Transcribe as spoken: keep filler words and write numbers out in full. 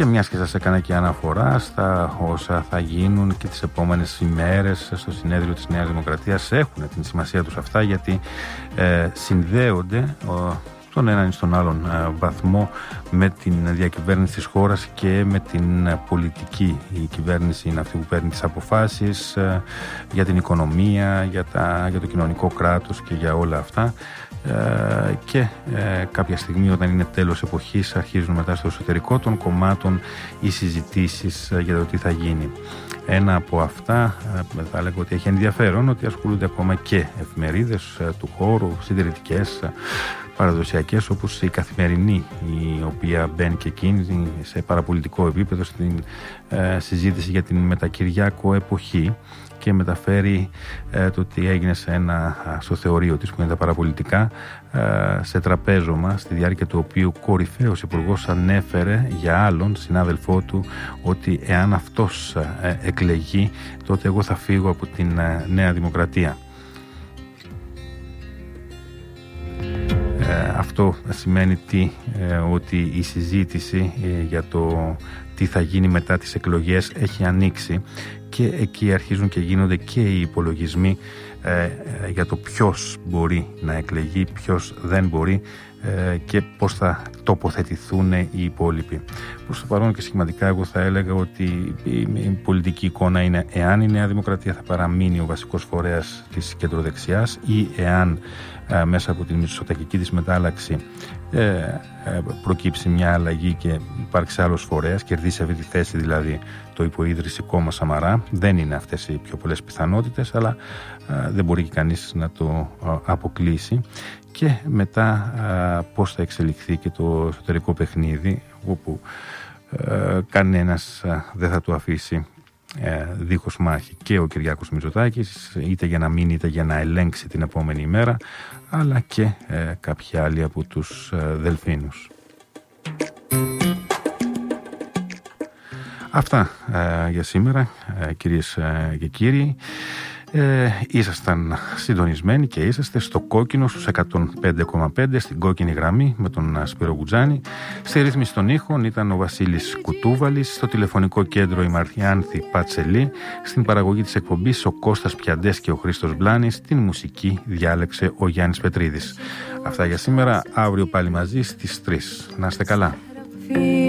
Και μιας και σας έκανα και αναφορά στα όσα θα γίνουν και τις επόμενες ημέρες στο συνέδριο της Νέας Δημοκρατίας, έχουν την σημασία τους αυτά, γιατί ε, συνδέονται ο, τον έναν ή στον άλλον ε, βαθμό με την διακυβέρνηση της χώρας και με την ε, πολιτική. Η κυβέρνηση είναι αυτή που παίρνει τις αποφάσεις ε, για την οικονομία, για, τα, για το κοινωνικό κράτος και για όλα αυτά. Ε, και ε, κάποια στιγμή, όταν είναι τέλος εποχής, αρχίζουν μετά στο εσωτερικό των κομμάτων οι συζητήσεις ε, για το τι θα γίνει. Ένα από αυτά ε, θα λέγω ότι έχει ενδιαφέρον, ότι ασχολούνται ακόμα και εφημερίδες ε, του χώρου, συντηρητικές, ε, παραδοσιακές, όπως η Καθημερινή, η οποία μπαίνει και εκείνη σε παραπολιτικό επίπεδο στην ε, συζήτηση για την μετακυριάκο εποχή και μεταφέρει ε, το τι έγινε σε ένα, στο θεωρείο της, που είναι τα παραπολιτικά, ε, σε τραπέζωμα, στη διάρκεια του οποίου κορυφαίος υπουργός ανέφερε για άλλον συνάδελφό του ότι εάν αυτός ε, εκλεγεί, τότε εγώ θα φύγω από την ε, Νέα Δημοκρατία. Ε, αυτό σημαίνει τι, ε, ότι η συζήτηση ε, για το τι θα γίνει μετά τις εκλογές έχει ανοίξει, και εκεί αρχίζουν και γίνονται και οι υπολογισμοί ε, ε, για το ποιος μπορεί να εκλεγεί, ποιος δεν μπορεί ε, και πώς θα τοποθετηθούν οι υπόλοιποι. Προς το παρόν και σχηματικά εγώ θα έλεγα ότι η, η πολιτική εικόνα είναι εάν η Νέα Δημοκρατία θα παραμείνει ο βασικός φορέας της κεντροδεξιάς ή εάν ε, μέσα από την μητσοτακική της μετάλλαξη ε, ε, προκύψει μια αλλαγή και υπάρξει άλλος φορέας, κερδίσει αυτή τη θέση δηλαδή το υποίδρυση κόμμα Σαμαρά. Δεν είναι αυτές οι πιο πολλές πιθανότητες, αλλά ε, δεν μπορεί και κανείς να το ε, αποκλείσει. Και μετά ε, πώς θα εξελιχθεί και το εσωτερικό παιχνίδι, όπου ε, κανένας ε, δεν θα το αφήσει ε, δίχως μάχη, και ο Κυριάκος Μητσοτάκης, είτε για να μείνει είτε για να ελέγξει την επόμενη ημέρα, αλλά και ε, κάποιοι άλλοι από τους ε, δελφίνους. Αυτά ε, για σήμερα, ε, κυρίες ε, και κύριοι. Ε, ήσασταν συντονισμένοι και είσαστε στο κόκκινο στους εκατόν πέντε κόμμα πέντε, στην κόκκινη γραμμή με τον Σπύρο Γκουτζάνη. Στη ρύθμιση των ήχων ήταν ο Βασίλης Κουτούβαλης, στο τηλεφωνικό κέντρο η Μαριάνθη Πατσελή, στην παραγωγή της εκπομπής ο Κώστας Πιαντές και ο Χρήστος Μπλάνης, την μουσική διάλεξε ο Γιάννης Πετρίδης. Αυτά για σήμερα, αύριο πάλι μαζί στις τρεις. Να είστε καλά.